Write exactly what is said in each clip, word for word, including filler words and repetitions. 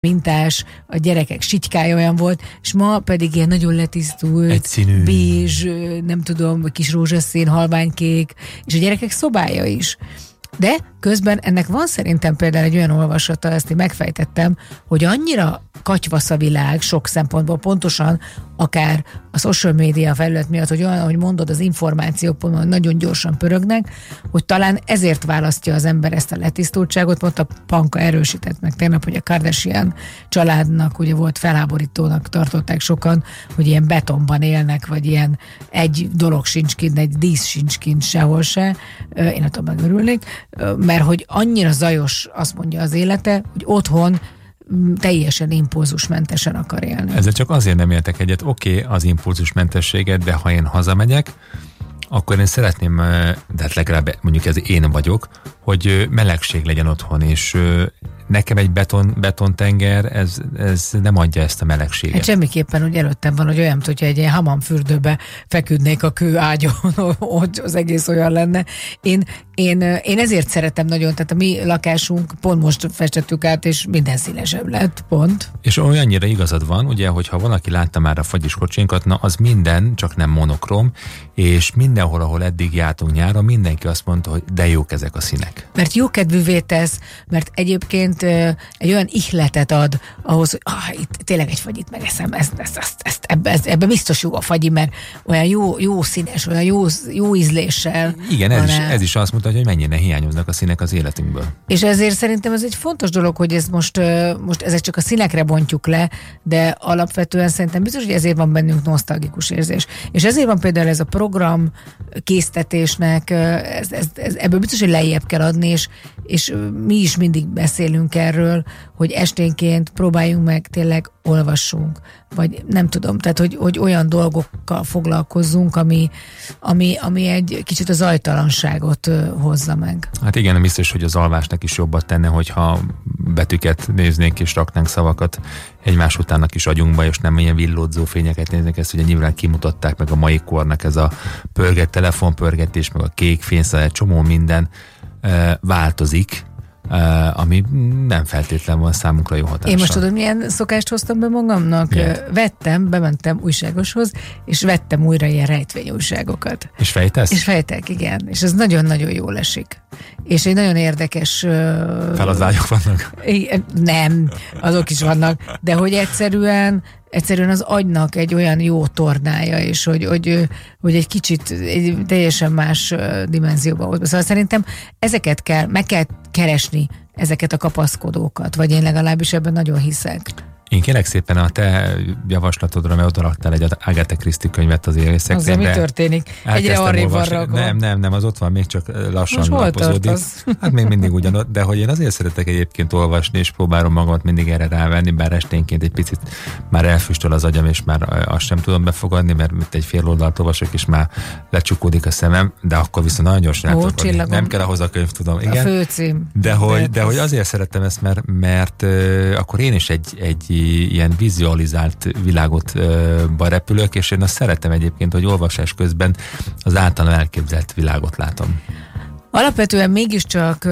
mintás, a gyerekek sitykája olyan volt, és ma pedig ilyen nagyon letisztult, egyszínű, bézs, nem tudom, kis rózsaszín, halványkék, és a gyerekek szobája is. De közben ennek van szerintem például egy olyan olvasata, ezt én megfejtettem, hogy annyira katyvasz a világ sok szempontból, pontosan akár a social media felület miatt, hogy olyan, ahogy mondod, az információk nagyon gyorsan pörögnek, hogy talán ezért választja az ember ezt a letisztultságot. Mondta, Panka erősített meg tegnap, hogy a Kardashian családnak ugye volt felháborítónak tartották sokan, hogy ilyen betonban élnek, vagy ilyen egy dolog sincs kint, egy dísz sincs kint sehol se. Én attól megörülnék, mert hogy annyira zajos, azt mondja, az élete, hogy otthon teljesen impulzusmentesen akar élni. Ezzel csak azért nem értek egyet, oké, okay, az impulzusmentességet, de ha én hazamegyek, akkor én szeretném, de hát legalább mondjuk ez én vagyok, hogy melegség legyen otthon, és nekem egy beton, betontenger, ez, ez nem adja ezt a melegséget. Hát semmiképpen, hogy előttem van, hogy olyan, hogyha egy ilyen hamamfürdőbe feküdnék a kő ágyon, hogy az egész olyan lenne. Én, én, én ezért szeretem nagyon, tehát a mi lakásunk pont most festettük át, és minden színesebb lett, pont. És olyannyira igazad van, ugye, hogyha valaki látta már a fagyis kocsinkat, na az minden, csak nem monokrom, és mindenhol, ahol eddig jártunk nyáron, mindenki azt mondta, hogy de jók ezek a színek. Mert jókedvűvé tesz, mert egyébként egy olyan ihletet ad ahhoz, hogy ah, itt tényleg egy fagyit megeszem, ezt, ezt, ezt, ezt, ebbe, ez, ebbe biztos jó a fagyi, mert olyan jó, jó színes, olyan jó, jó ízléssel. Igen, ez is, ez is azt mutatja, hogy mennyire hiányoznak a színek az életünkből. És ezért szerintem ez egy fontos dolog, hogy ez most, most ezek csak a színekre bontjuk le, de alapvetően szerintem biztos, hogy ezért van bennünk nosztalgikus érzés. És ezért van például ez a program késztetésnek, ez, ez, ez, ebből biztos, hogy lejjebb kell adni, és, és mi is mindig beszélünk erről, hogy esténként próbáljunk meg, tényleg olvassunk, vagy nem tudom, tehát hogy, hogy olyan dolgokkal foglalkozzunk, ami, ami, ami egy kicsit a zajtalanságot hozza meg. Hát igen, biztos, hogy az alvásnak is jobbat tenne, hogyha betűket néznénk és raknánk szavakat egymás után a kis agyunkba, és nem ilyen villódzó fényeket néznek. Ezt ugye nyilván kimutatták meg a mai kornak, ez a pörget, telefonpörgetés, meg a kék fény, szóval egy csomó minden e, változik, Uh, ami nem feltétlen van számunkra jó hatással. Én most tudod, milyen szokást hoztam be magamnak? Miért? Vettem, bementem újságoshoz, és vettem újra ilyen rejtvényújságokat. És fejtesz? És fejtek, igen. És ez nagyon-nagyon jól esik. És egy nagyon érdekes... Uh, feladványok vannak? Nem, azok is vannak, de hogy egyszerűen egyszerűen az agynak egy olyan jó tornája, és hogy, hogy, hogy egy kicsit egy teljesen más dimenzióba hoz. Szóval szerintem ezeket kell, meg kell keresni, ezeket a kapaszkodókat, vagy én legalábbis ebben nagyon hiszek. Én kérlek szépen a te javaslatodra, mert odaraktál egy Agatha Christie könyvet az érészekre. Azzal mi történik? Egyre arrébb van rakva. Nem, nem, nem, az ott van, még csak lassan lapozódik. Hát még mindig ugyanott, de hogy én azért szeretek egyébként olvasni, és próbálom magamat mindig erre rávenni, bár esténként egy picit már elfüstöl az agyam, és már azt sem tudom befogadni, mert mint egy fél oldalt olvasok, és már lecsukódik a szemem, de akkor viszont nagyon gyorsan el tudom. Nem kell ahhoz a könyv, tudom. Igen. A főcím. De hogy, de hogy azért szerettem ezt, mert, mert uh, akkor én is egy, egy ilyen vizualizált világotba repülök, és én azt szeretem egyébként, hogy olvasás közben az általam elképzelt világot látom. Alapvetően mégiscsak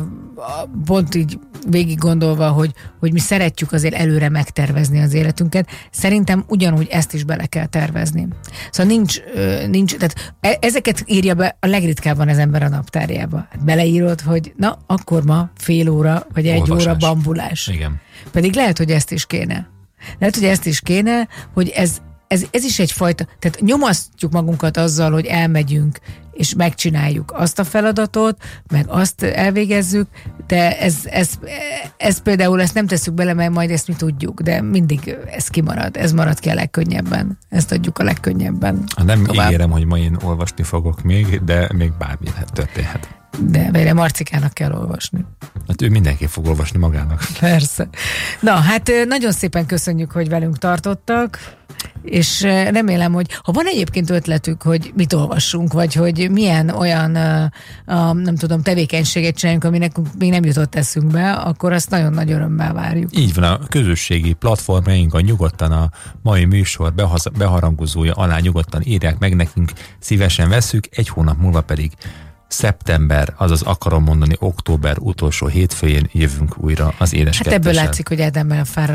pont így végig gondolva, hogy, hogy mi szeretjük azért előre megtervezni az életünket, szerintem ugyanúgy ezt is bele kell tervezni. Szóval nincs, nincs tehát ezeket írja be a legritkábban az ember a naptárjába. Beleírod, hogy na, akkor ma fél óra, vagy egy olvasás. Óra bambulás. Igen. Pedig lehet, hogy ezt is kéne. Lehet, hogy ezt is kéne, hogy ez, ez, ez is egyfajta, tehát nyomasztjuk magunkat azzal, hogy elmegyünk, és megcsináljuk azt a feladatot, meg azt elvégezzük, de ez, ez, ez például ezt nem tesszük bele, mert majd ezt mi tudjuk, de mindig ez kimarad, ez marad ki a legkönnyebben. Ezt adjuk a legkönnyebben. Nem tovább. Ígérem, hogy ma én olvasni fogok még, de még bármi történhet. De vele Marcikának kell olvasni. Hát ő mindenki fog olvasni magának. Persze. Na, hát nagyon szépen köszönjük, hogy velünk tartottak, és remélem, hogy ha van egyébként ötletük, hogy mit olvassunk, vagy hogy milyen olyan uh, nem tudom, tevékenységet csináljunk, ami nekünk még nem jutott eszünkbe, akkor azt nagyon nagy örömmel várjuk. Így van, a közösségi platformjainkon nyugodtan a mai műsor beharangozója alá nyugodtan írják meg nekünk, szívesen vesszük, egy hónap múlva pedig szeptember, azaz akarom mondani október utolsó hétfőjén jövünk újra az Édes Hát ebből Kettessel. látszik, hogy Ádámmel a fáradt